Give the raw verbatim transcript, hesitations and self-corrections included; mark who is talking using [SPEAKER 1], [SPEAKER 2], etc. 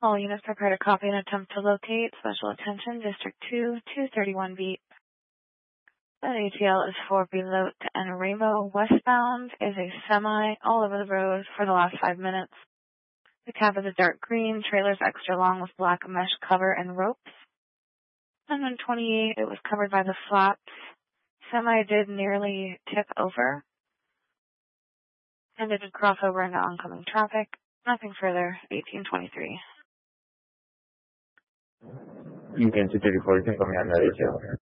[SPEAKER 1] All units prepare to copy and attempt to locate. Special attention, District two, two thirty-one beat. The A T L is for Belote and Rainbow. Westbound is a semi all over the road for the last five minutes. The cab is a dark green. Trailer's extra long with black mesh cover and ropes. And on twenty-eight, it was covered by the flaps. Semi did nearly tip over. And it did cross over into oncoming traffic. Nothing further. eighteen twenty-three.
[SPEAKER 2] You can see the recording coming on the radio.